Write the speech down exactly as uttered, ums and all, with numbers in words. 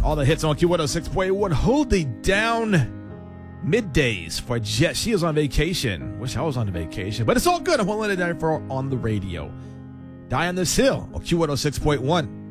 All the hits on Q one oh six point one. Hold it down. Middays for Jet. She is on vacation. Wish I was on vacation, but it's all good. I'm holding it down for on the radio. Die on this hill on Q one oh six point one.